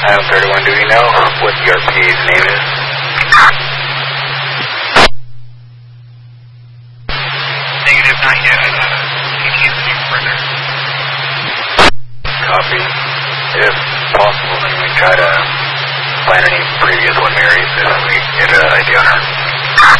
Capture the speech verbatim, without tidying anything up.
Item thirty-one, do you know what your P A's name is? Negative, not yet. Can you speak further? Copy. If possible, then we try to plan any previous one Marys this week. Get an idea on her.